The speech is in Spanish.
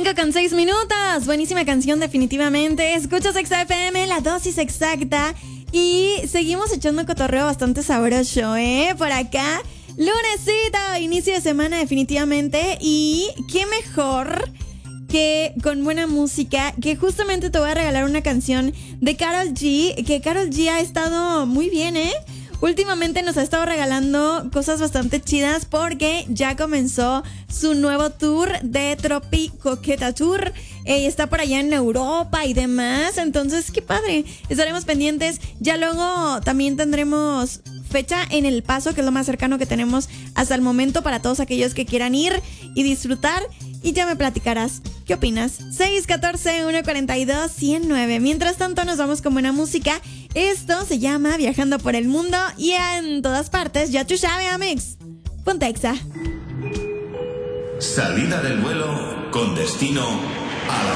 5:06. Buenísima canción, definitivamente. Escuchas Exa FM, la dosis exacta. Y seguimos echando cotorreo bastante sabroso, por acá. Lunesito, inicio de semana, definitivamente. Y qué mejor que con buena música, que justamente te voy a regalar una canción de Karol G, que Karol G ha estado muy bien, Últimamente nos ha estado regalando cosas bastante chidas porque ya comenzó su nuevo tour de Tropicoqueta Tour. Está por allá en Europa y demás. Entonces, qué padre. Estaremos pendientes. Ya luego también tendremos fecha en El Paso, que es lo más cercano que tenemos hasta el momento para todos aquellos que quieran ir y disfrutar. Y ya me platicarás. ¿Qué opinas? 614-142-109. Mientras tanto, nos vamos con buena música. Esto se llama Viajando por el Mundo y en todas partes. Ya tú sabes, amigos. Ponte Exa. Salida del vuelo con destino a la